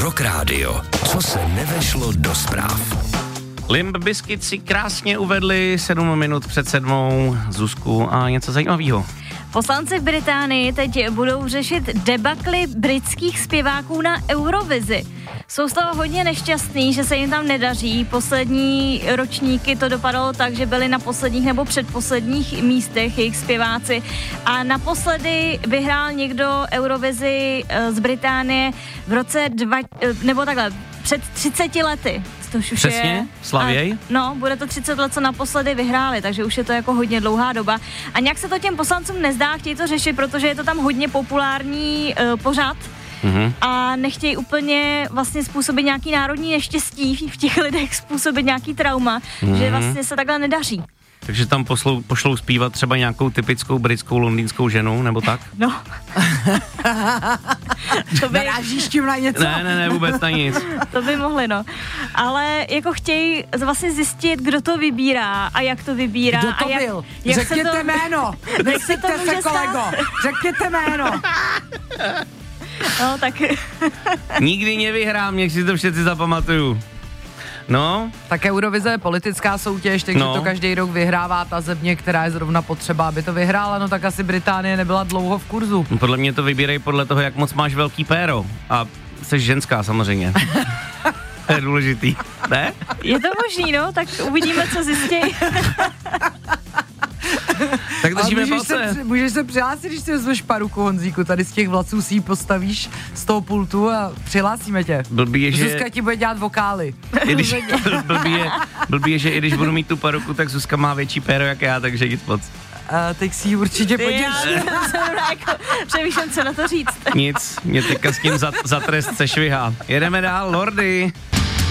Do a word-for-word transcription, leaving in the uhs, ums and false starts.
Rock Radio. Co se nevešlo do zpráv. Limp Bizkit si krásně uvedli sedm minut před sedmou. Zuzku, a něco zajímavého. Poslanci v Británii teď budou řešit debakly britských zpěváků na Eurovizi. Jsou z toho hodně nešťastný, že se jim tam nedaří. Poslední ročníky to dopadalo tak, že byli na posledních nebo předposledních místech jejich zpěváci. A naposledy vyhrál někdo Eurovizi z Británie v roce dva, nebo takhle, před třiceti lety. Přesně, je. Slavěj. A, no, bude to třicet let, co naposledy vyhráli, takže už je to jako hodně dlouhá doba. A nějak se to těm poslancům nezdá, chtějí to řešit, protože je to tam hodně populární uh, pořad. Mm-hmm. A nechtějí úplně vlastně způsobit nějaký národní neštěstí v těch lidech, způsobit nějaký trauma, mm-hmm. že vlastně se takhle nedaří. Takže tam poslou, pošlou zpívat třeba nějakou typickou britskou londýnskou ženu, nebo tak? No. To by... Narážíš tím na něco? Ne, ne, ne, vůbec na nic. To by mohli, no. Ale jako chtějí vlastně zjistit, kdo to vybírá a jak to vybírá. Kdo to a jak, byl? Jak Řekněte to... jméno. Nesyťte se, kolego. Řekněte jméno. No, tak... Nikdy nevyhrám, jak si to všetci zapamatuju. No. Tak Eurovize je politická soutěž, takže no. to každý rok vyhrává ta země, která je zrovna potřeba, aby to vyhrála, no tak asi Británie nebyla dlouho v kurzu. Podle mě to vybírají podle toho, jak moc máš velký péro. A jsi ženská samozřejmě. To je důležitý, ne? Je to možný, no, tak uvidíme, co zjistějí. Tak držíme můžeš palce. Se, můžeš se přihlásit, když si vezmeš paruku, Honzíku, tady z těch vlaců si ji postavíš z toho pultu a přihlásíme tě. Blbý je, že... Zuzka ti bude dělat vokály. I když, blbý, je, blbý je, že i když budu mít tu paruku, tak Zuzka má větší péro jak já, takže nic moc. A teď si ji určitě potěší. Jako, přemýšlím, co na to říct. Nic, mě teďka s tím za, za trest se švihá. Jedeme dál, Lordy.